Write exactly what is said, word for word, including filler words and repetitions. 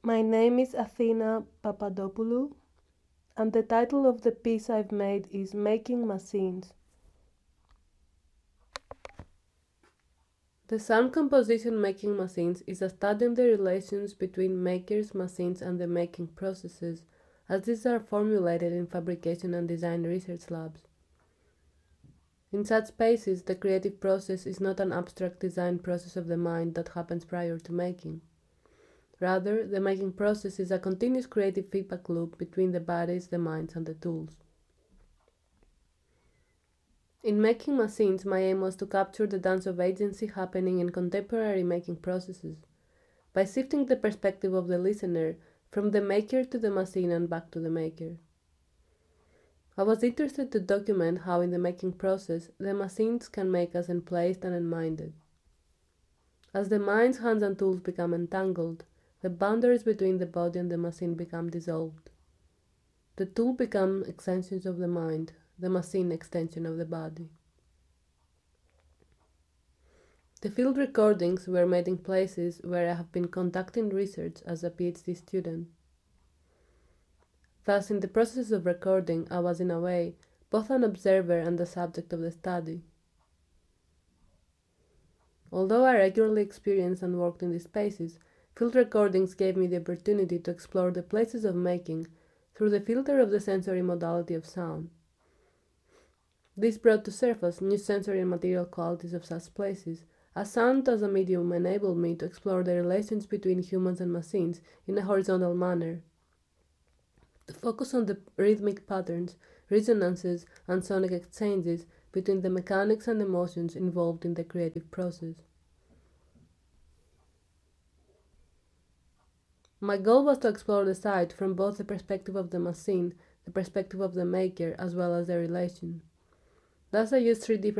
My name is Athena Papadopoulou, and the title of the piece I've made is Making Machines. The sound composition Making Machines is a study in the relations between makers, machines, and the making processes, as these are formulated in fabrication and design research labs. In such spaces, the creative process is not an abstract design process of the mind that happens prior to making. Rather, the making process is a continuous creative feedback loop between the bodies, the minds, and the tools. In Making Machines, my aim was to capture the dance of agency happening in contemporary making processes, by shifting the perspective of the listener from the maker to the machine and back to the maker. I was interested to document how in the making process, the machines can make us emplaced and enminded. As the mind's hands and tools become entangled, the boundaries between the body and the machine become dissolved. The tool becomes extensions of the mind, the machine extension of the body. The field recordings were made in places where I have been conducting research as a PhD student. Thus, in the process of recording, I was in a way both an observer and the subject of the study. Although I regularly experienced and worked in these spaces, field recordings gave me the opportunity to explore the places of making through the filter of the sensory modality of sound. This brought to surface new sensory and material qualities of such places, as sound as a medium enabled me to explore the relations between humans and machines in a horizontal manner, to focus on the rhythmic patterns, resonances, and sonic exchanges between the mechanics and emotions involved in the creative process. My goal was to explore the site from both the perspective of the machine, the perspective of the maker, as well as their relation. Thus I used three different